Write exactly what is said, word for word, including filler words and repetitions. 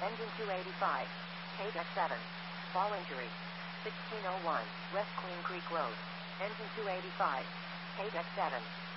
Engine two eighty-five. K deck seven. Fall injury. sixteen oh one, West Queen Creek Road. Engine two eighty-five. K deck seven.